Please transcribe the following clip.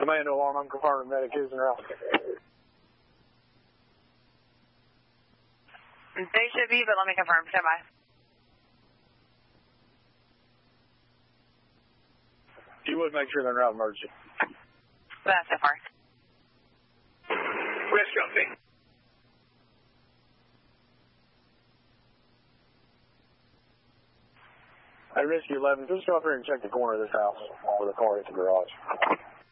Command alarm, I'm confirming medic is en route. They should be, but let me confirm. Stand by. If you would make sure they're en route emergency. That's so far. Risk jumping. Hey, Rescue 11, just go up here and check the corner of this house where the car hit the garage.